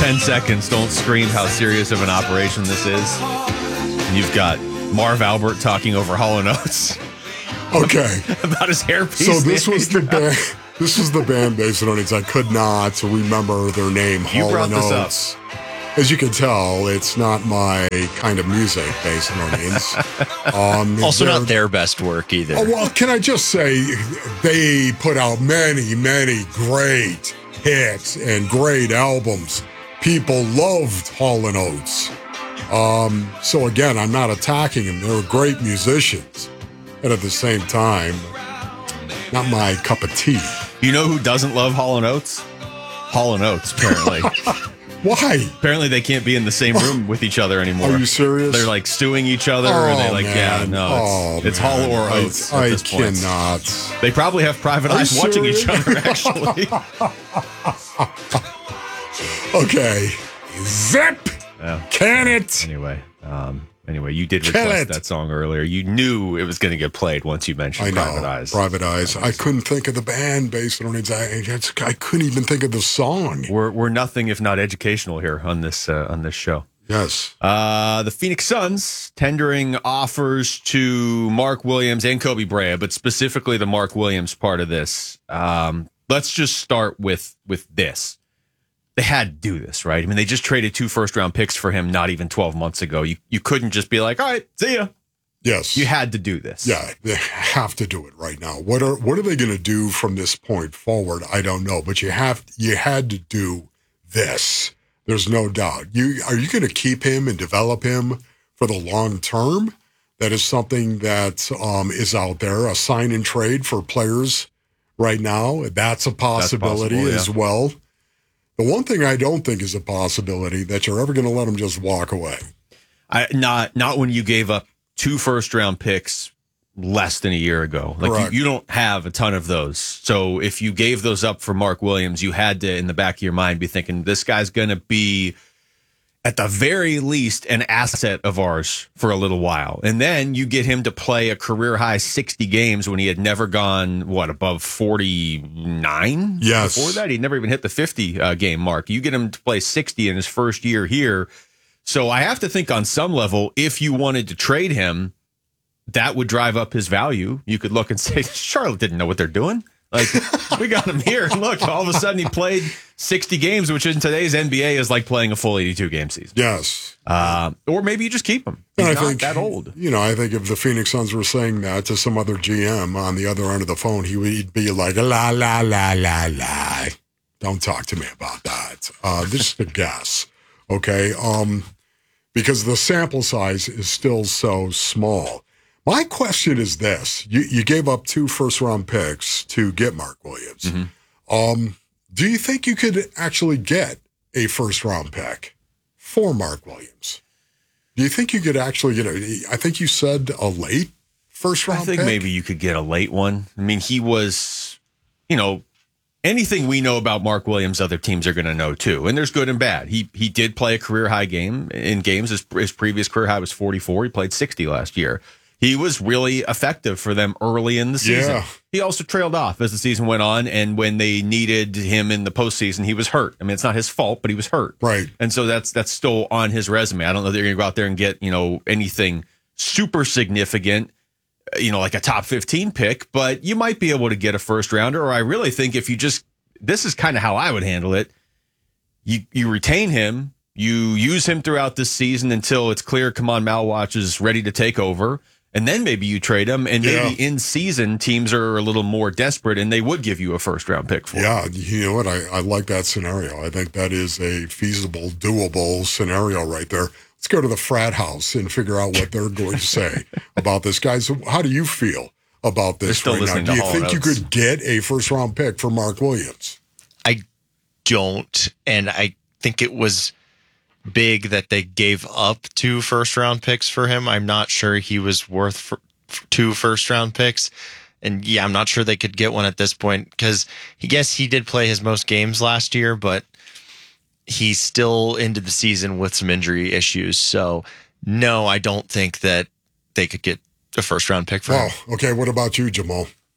10 seconds, don't scream how serious of an operation this is. And you've got Marv Albert talking over Hall & Oates. Okay. About his hairpiece. So this was the band. This was the band based on it. I could not remember their name. You Hall brought & this Oates. As you can tell, it's not my kind of music based on names. Also not their best work either. Oh, well, can I just say they put out many, many great hits and great albums. People loved Hall & Oates. So again, I'm not attacking them. They're great musicians. And at the same time, not my cup of tea. You know who doesn't love Hall & Oates? Hall & Oates, apparently. Why? Apparently they can't be in the same room with each other anymore. Are you serious? They're like suing each other, or they like, man. yeah, no, it's Hall or Oates at this point. Cannot. They probably have private eyes watching each other, actually. Okay. Zip! Yeah. Can it? Anyway, you did request that song earlier. You knew it was going to get played once you mentioned Private Eyes. Private Eyes. I couldn't think of the band based on it. I couldn't even think of the song. We're nothing if not educational here on this show. Yes. The Phoenix Suns tendering offers to Mark Williams and Kobe Bryant, but specifically the Mark Williams part of this. Let's just start with this. They had to do this, right? I mean, they just traded 2 first-round picks for him not even 12 months ago. You couldn't just be like, all right, see ya. Yes. You had to do this. Yeah, they have to do it right now. What are they going to do from this point forward? I don't know, but you had to do this. There's no doubt. Are you going to keep him and develop him for the long term? That is something that is out there, a sign and trade for players right now. That's a possibility as well. The one thing I don't think is a possibility that you're ever going to let him just walk away. Not when you gave up 2 first-round picks less than a year ago. Like you don't have a ton of those. So if you gave those up for Mark Williams, you had to, in the back of your mind, be thinking this guy's going to be, at the very least, an asset of ours for a little while. And then you get him to play a career-high 60 games when he had never gone, above 49? Yes. Before that, he'd never even hit the 50 game mark. You get him to play 60 in his first year here. So I have to think on some level, if you wanted to trade him, that would drive up his value. You could look and say, Charlotte didn't know what they're doing. Like, we got him here. And look, all of a sudden he played 60 games, which in today's NBA is like playing a full 82-game season. Yes. Or maybe you just keep him. He's not that old. I think if the Phoenix Suns were saying that to some other GM on the other end of the phone, he'd be like, la, la, la, la, la. Don't talk to me about that. This is a guess. Okay? Because the sample size is still so small. My question is this. You gave up 2 first-round picks to get Mark Williams. Mm-hmm. Do you think you could actually get a first-round pick for Mark Williams? Do you think you could actually get I think you said a late first-round pick? I think maybe you could get a late one. I mean, he was, anything we know about Mark Williams, other teams are going to know too. And there's good and bad. He did play a career-high game in games. His previous career high was 44. He played 60 last year. He was really effective for them early in the season. Yeah. He also trailed off as the season went on, and when they needed him in the postseason, he was hurt. I mean, it's not his fault, but he was hurt. Right. And so that's still on his resume. I don't know that you're going to go out there and get, anything super significant, like a top 15 pick, but you might be able to get a first rounder. Or I really think if you this is kind of how I would handle it. You retain him, you use him throughout this season until it's clear Kaman Malwatch is ready to take over. And then maybe you trade him, and maybe in season teams are a little more desperate, and they would give you a first-round pick for him. Yeah, you know what? I like that scenario. I think that is a feasible, doable scenario right there. Let's go to the frat house and figure out what they're going to say about this guy. So how do you feel about this right now? Do you think you could get a first-round pick for Mark Williams? I don't, and I think it was big that they gave up 2 first-round picks for him. I'm not sure he was worth 2 first-round picks. And I'm not sure they could get one at this point because he did play his most games last year, but he's still into the season with some injury issues. So, no, I don't think that they could get a first-round pick for him. Okay. What about you, Jamal?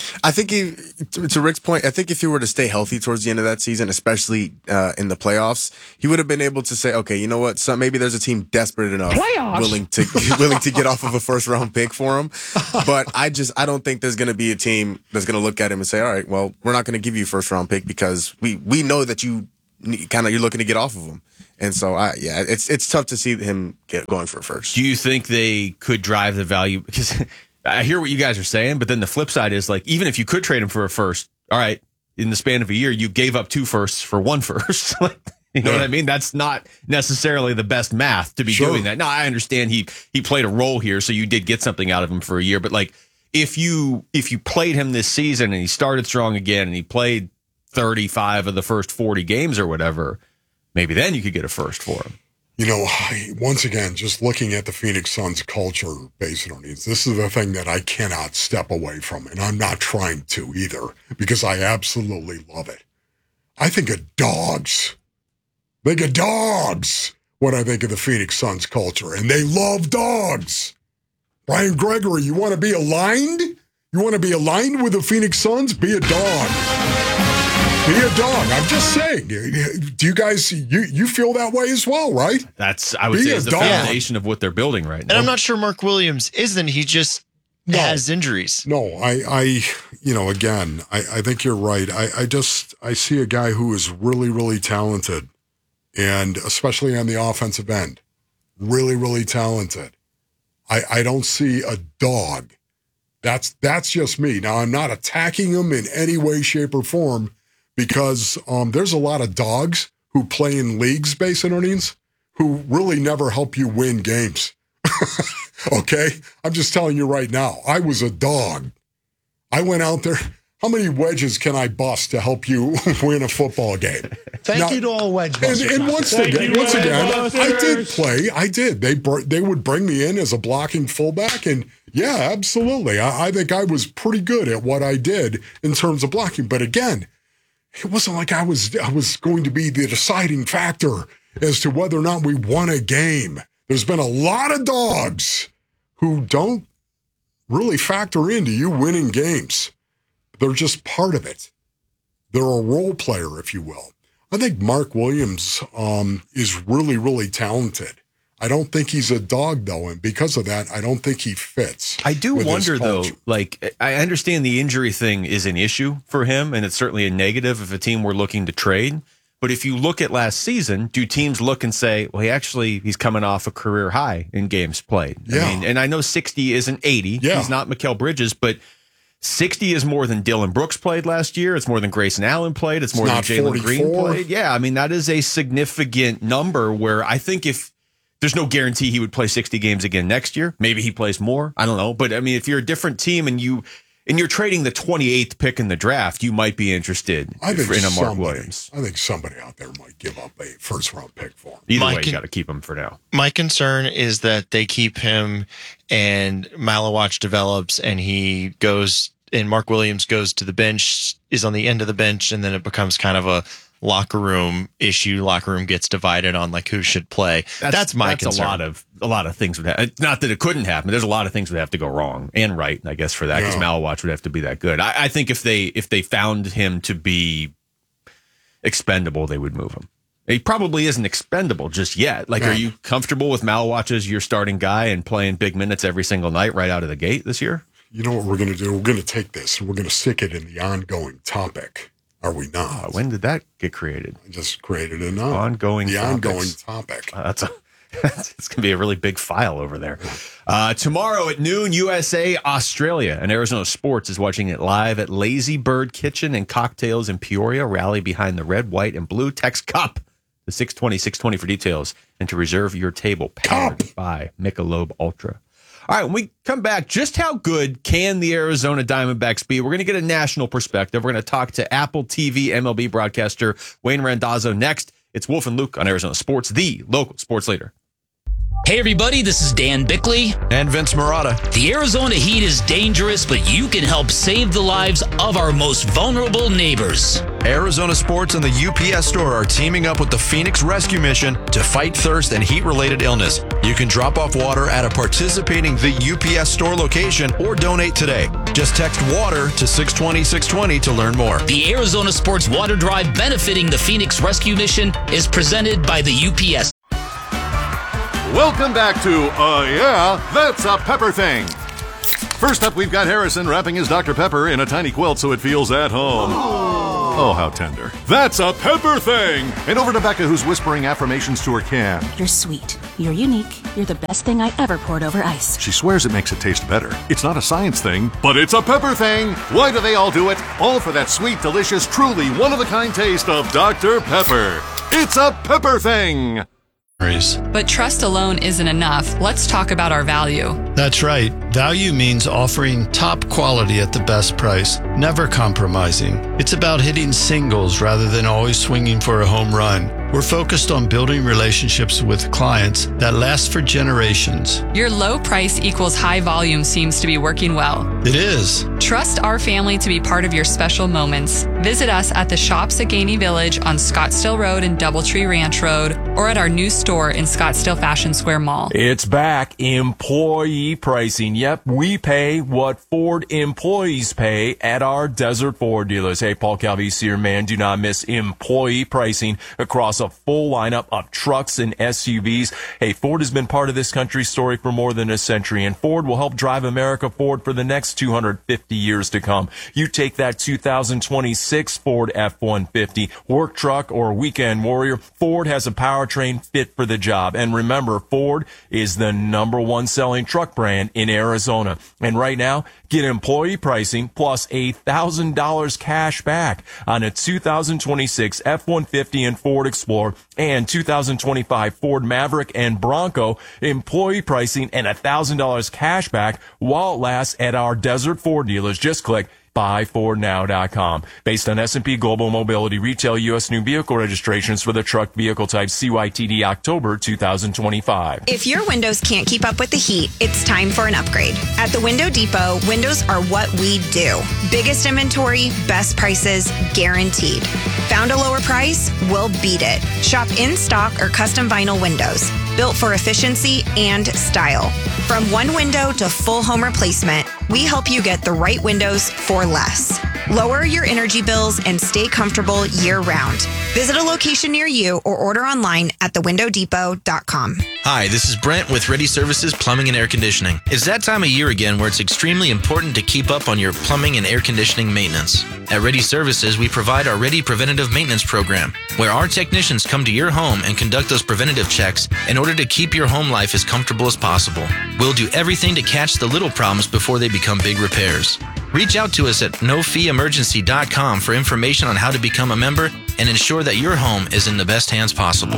I think to Rick's point, I think if he were to stay healthy towards the end of that season, especially in the playoffs, he would have been able to say, okay, you know what? So maybe there's a team desperate enough, willing to get off of a first round pick for him. But I don't think there's going to be a team that's going to look at him and say, all right, well, we're not going to give you a first round pick because we know that you're looking to get off of him. And so, it's tough to see him going for first. Do you think they could drive the value? Because I hear what you guys are saying, but then the flip side is like, even if you could trade him for a first, all right, in the span of a year, you gave up 2 firsts for 1 first. You know what I mean? That's not necessarily the best math to be doing that. Now, I understand he played a role here, so you did get something out of him for a year. But like, if you played him this season and he started strong again and he played 35 of the first 40 games or whatever, maybe then you could get a first for him. You know, once again, just looking at the Phoenix Suns culture based on these, this is the thing that I cannot step away from, and I'm not trying to either, because I absolutely love it. I think of dogs. Think of dogs when I think of the Phoenix Suns culture, and they love dogs. Brian Gregory, you want to be aligned? You want to be aligned with the Phoenix Suns? Be a dog. Be a dog. I'm just saying. Do you guys, you feel that way as well, right? That's, I would say, is the foundation of what they're building right now. And I'm not sure Mark Williams isn't. He just has injuries. No, I think you're right. I see a guy who is really, really talented, and especially on the offensive end, really, really talented. I don't see a dog. That's just me. Now, I'm not attacking him in any way, shape, or form, because there's a lot of dogs who play in leagues, base earnings, who really never help you win games. Okay? I'm just telling you right now, I was a dog. I went out there. How many wedges can I bust to help you win a football game? Thank you to all wedge busters. And once again, I did play. I did. They would bring me in as a blocking fullback, and yeah, absolutely. I think I was pretty good at what I did in terms of blocking. But again, it wasn't like I was going to be the deciding factor as to whether or not we won a game. There's been a lot of dogs who don't really factor into you winning games. They're just part of it. They're a role player, if you will. I think Mark Williams is really, really talented. I don't think he's a dog, though, and because of that, I don't think he fits. I do wonder, though, like, I understand the injury thing is an issue for him, and it's certainly a negative if a team were looking to trade. But if you look at last season, do teams look and say, well, he's coming off a career high in games played? Yeah. I mean, and I know 60 isn't 80. Yeah. He's not Mikal Bridges, but 60 is more than Dylan Brooks played last year. It's more than Grayson Allen played. It's more than Jalen Green played. Yeah, I mean, that is a significant number where I think if there's no guarantee he would play 60 games again next year. Maybe he plays more. I don't know. But I mean, if you're a different team and you're trading the 28th pick in the draft, you might be interested in a Mark Williams. I think somebody out there might give up a first-round pick for him. Either way, you got to keep him for now. My concern is that they keep him and Malawach develops and he goes and Mark Williams goes to the bench, is on the end of the bench, and then it becomes kind of a locker room issue. Locker room gets divided on like who should play. That's my concern. A lot of things would happen. Not that it couldn't happen. There's a lot of things would have to go wrong and right, I guess, for that, because Malawach would have to be that good. I think if they found him to be expendable, they would move him. He probably isn't expendable just yet. Like, are you comfortable with Malawach as your starting guy and playing big minutes every single night right out of the gate this year? You know what we're going to do? We're going to take this and we're going to stick it in the ongoing topic. Are we not? When did that get created? I just created it now. Ongoing topic. It's going to be a really big file over there. Tomorrow at noon, USA, Australia, and Arizona Sports is watching it live at Lazy Bird Kitchen and Cocktails in Peoria. Rally behind the red, white, and blue. Text CUP to 620 for details and to reserve your table. Powered by Michelob Ultra. All right, when we come back, just how good can the Arizona Diamondbacks be? We're going to get a national perspective. We're going to talk to Apple TV MLB broadcaster Wayne Randazzo next. It's Wolf and Luke on Arizona Sports, the local sports leader. Hey everybody, this is Dan Bickley. And Vince Marotta. The Arizona heat is dangerous, but you can help save the lives of our most vulnerable neighbors. Arizona Sports and the UPS Store are teaming up with the Phoenix Rescue Mission to fight thirst and heat-related illness. You can drop off water at a participating The UPS Store location or donate today. Just text WATER to 620-620 to learn more. The Arizona Sports Water Drive benefiting the Phoenix Rescue Mission is presented by the UPS. Welcome back to Yeah, That's a Pepper Thing. First up, we've got Harrison wrapping his Dr. Pepper in a tiny quilt so it feels at home. Oh, how tender. That's a Pepper Thing! And over to Becca, who's whispering affirmations to her can. You're sweet. You're unique. You're the best thing I ever poured over ice. She swears it makes it taste better. It's not a science thing, but it's a Pepper Thing! Why do they all do it? All for that sweet, delicious, truly one-of-a-kind taste of Dr. Pepper. It's a Pepper Thing! But trust alone isn't enough. Let's talk about our value. That's right. Value means offering top quality at the best price, never compromising. It's about hitting singles rather than always swinging for a home run. We're focused on building relationships with clients that last for generations. Your low price equals high volume seems to be working well. It is. Trust our family to be part of your special moments. Visit us at the Shops at Gainey Village on Scottsdale Road and Doubletree Ranch Road, or at our new store in Scottsdale Fashion Square Mall. It's back. Employee pricing. Yep, we pay what Ford employees pay at our Desert Ford dealers. Hey, Paul Calvisi here, man. Do not miss employee pricing across a full lineup of trucks and SUVs. Hey, Ford has been part of this country's story for more than a century, and Ford will help drive America forward for the next 250 years to come. You take that 2026 Ford F-150, work truck, or weekend warrior, Ford has a powertrain fit for the job. And remember, Ford is the #1 selling truck brand in Arizona. And right now, get employee pricing plus $1,000 cash back on a 2026 F-150 and Ford Explorer and 2025 Ford Maverick and Bronco. Employee pricing and $1,000 cash back while it lasts at our Desert Ford dealers. Just click buyfordnow.com. Based on S&P Global Mobility retail U.S. new vehicle registrations for the truck vehicle type CYTD October 2025. If your windows can't keep up with the heat, it's time for an upgrade. At the Window Depot, windows are what we do. Biggest inventory, best prices, guaranteed. Found a lower price? We'll beat it. Shop in stock or custom vinyl windows, built for efficiency and style. From one window to full home replacement, we help you get the right windows for less. Lower your energy bills and stay comfortable year-round. Visit a location near you or order online at thewindowdepot.com. Hi, this is Brent with Ready Services Plumbing and Air Conditioning. It's that time of year again where it's extremely important to keep up on your plumbing and air conditioning maintenance. At Ready Services, we provide our Ready Preventative Maintenance Program, where our technicians come to your home and conduct those preventative checks in order to keep your home life as comfortable as possible. We'll do everything to catch the little problems before they become big repairs. Reach out to us at nofeeemergency.com for information on how to become a member and ensure that your home is in the best hands possible.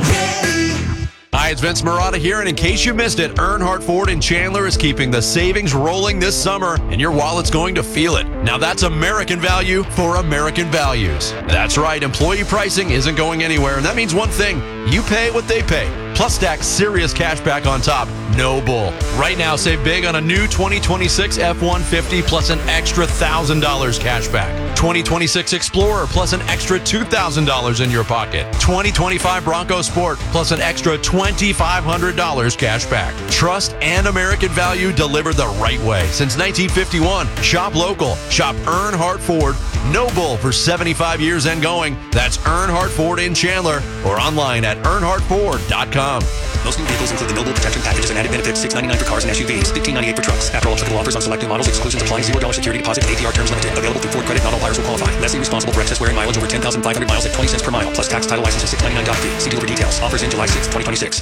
Hi, it's Vince Marotta here, and in case you missed it, Earnhardt Ford in Chandler is keeping the savings rolling this summer, and your wallet's going to feel it. Now that's American value for American values. That's right, employee pricing isn't going anywhere, and that means one thing: you pay what they pay. Plus stack serious cash back on top. No bull. Right now, save big on a new 2026 F-150 plus an extra $1,000 cash back. 2026 Explorer plus an extra $2,000 in your pocket. 2025 Bronco Sport plus an extra $2,500 cash back. Trust and American value delivered the right way. Since 1951, shop local. Shop Earnhardt Ford. No bull for 75 years and going. That's Earnhardt Ford in Chandler or online at earnhardtford.com. Most new vehicles include the Noble Protection Packages and added benefits, $699 for cars and SUVs, $1598 for trucks. After all applicable offers on selected models, exclusions apply. $0 security deposit and APR terms limited. Available through Ford Credit. Not all buyers will qualify. Lessee responsible for excess wear and mileage over 10,500 miles at 20 cents per mile, plus tax, title, license, and $699 fee. See dealer for details. Offers in July 6, 2026.